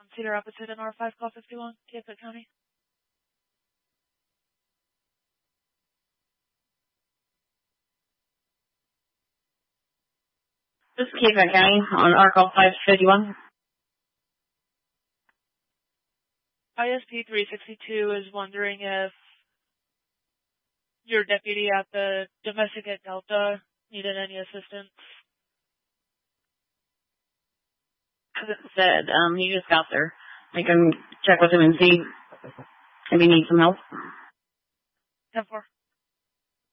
Cedar Rapids and R5 call 51, Keokuk County. This is Keokuk County on our call 551. ISP 362 is wondering if your deputy at the domestic at Delta needed any assistance. As it said, he just got there. I can check with him and see if he needs some help. 10-4.